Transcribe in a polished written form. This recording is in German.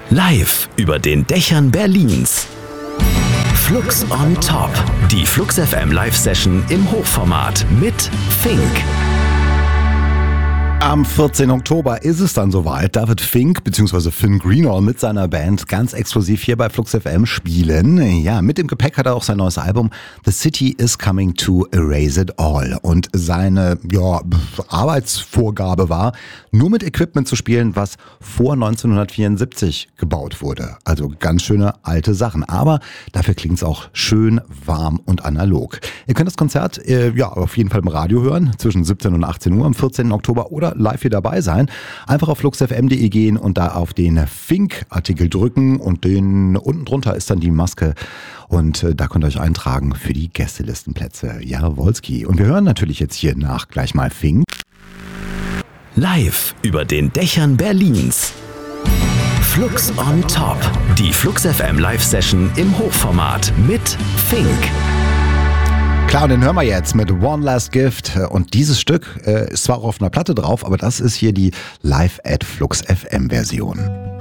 Live über den Dächern Berlins. Flux on Top. Die Flux FM Live-Session im Hochformat mit Fink. Am 14. Oktober ist es dann soweit. Da wird Fink bzw. Finn Greenall mit seiner Band ganz exklusiv hier bei Flux FM spielen. Ja, mit dem Gepäck hat er auch sein neues Album The City is Coming to Erase It All. Und seine Arbeitsvorgabe war, nur mit Equipment zu spielen, was vor 1974 gebaut wurde. Also ganz schöne alte Sachen. Aber dafür klingt es auch schön warm und analog. Ihr könnt das Konzert auf jeden Fall im Radio hören, zwischen 17 und 18 Uhr am 14. Oktober oder live hier dabei sein. Einfach auf fluxfm.de gehen und da auf den Fink-Artikel drücken und unten drunter ist dann die Maske und da könnt ihr euch eintragen für die Gästelistenplätze. Jawolski. Und wir hören natürlich jetzt hier nach gleich mal Fink. Live über den Dächern Berlins. Flux on Top. Die Flux FM Live-Session im Hochformat mit Fink. Klar, und den hören wir jetzt mit One Last Gift. Und dieses Stück ist zwar auch auf einer Platte drauf, aber das ist hier die Live at Flux FM Version.